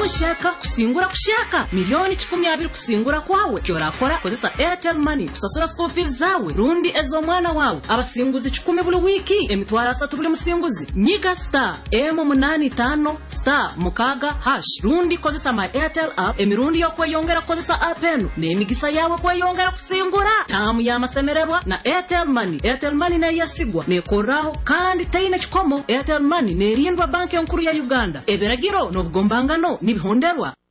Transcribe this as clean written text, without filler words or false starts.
mushaka kusingura kushaka milioni 12 kusingura kwawe kyorakora kozesa Airtel Money kusasura school fees zawe rundi ezo mwana wawe abasinguzi 10 buli wiki emitwara 3 buli musinguzi nyiga star M85 star mukaga hash rundi kozesa my Airtel app emirundi yo kweyongera kozesa app eno nemigisa yawe kweyongera kusingura tamu ya masemererwa na Airtel Money. Airtel Money na yasigwa nekoraho kandi taina chikomo. Airtel Money nerindwa banki nkuru ya Uganda eberagiro no bugombangano nibihonderwa.